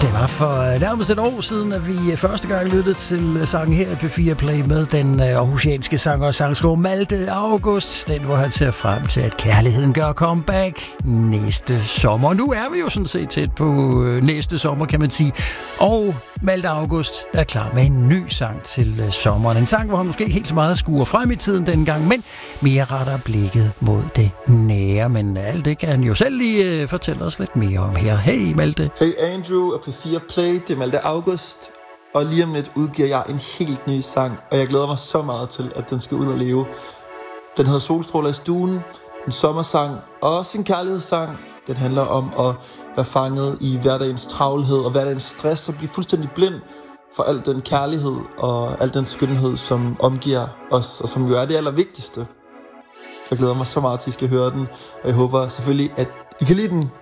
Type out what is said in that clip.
Det var for nærmest et år siden, at vi første gang lyttede til sangen her i P4 Play med den aarhusianske sanger og sangskriver Malte August. Den, hvor han ser frem til, at kærligheden gør comeback næste sommer. Nu er vi jo sådan set tæt på næste sommer, kan man sige. Og Malte August er klar med en ny sang til sommeren. En sang, hvor han måske ikke helt så meget skuer frem i tiden dengang, men mere retter blikket mod det nære. Men alt det kan han jo selv lige fortælle os lidt mere om her. Hey Malte. Hey Andrew og P4 Play, det er Malte August. Og lige om lidt udgiver jeg en helt ny sang, og jeg glæder mig så meget til, at den skal ud og leve. Den hedder Solstråler i stuen, en sommersang og også en kærlighedssang. Den handler om at være fanget i hverdagens travlhed og hverdagens stress og blive fuldstændig blind for al den kærlighed og al den skønhed, som omgiver os, og som jo er det allervigtigste. Jeg glæder mig så meget til, at I skal høre den, og jeg håber selvfølgelig, at I kan lide den.